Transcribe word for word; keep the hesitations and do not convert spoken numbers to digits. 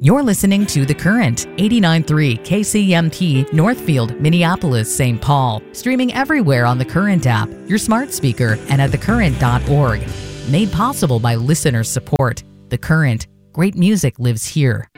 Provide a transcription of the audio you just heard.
You're listening to The Current, eighty-nine point three K C M T, Northfield, Minneapolis, Saint Paul. Streaming everywhere on The Current app, your smart speaker, and at the current dot org. Made possible by listener support. The Current. Great music lives here.